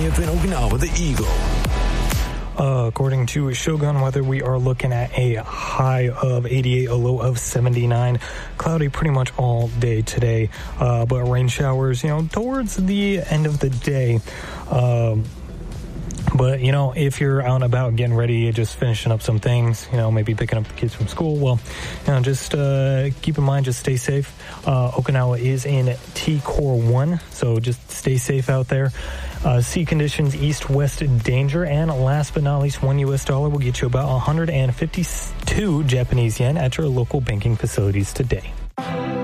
20th in Okinawa, the Eagle. According to Shogun Weather, we are looking at a high of 88, a low of 79. Cloudy pretty much all day today, but rain showers, towards the end of the day. But, if you're out and about getting ready, just finishing up some things, maybe picking up the kids from school, well, just keep in mind, just stay safe. Okinawa is in T-Core 1, so just stay safe out there. Sea conditions, east-west danger, and last but not least, $1 US will get you about 152 Japanese yen at your local banking facilities today.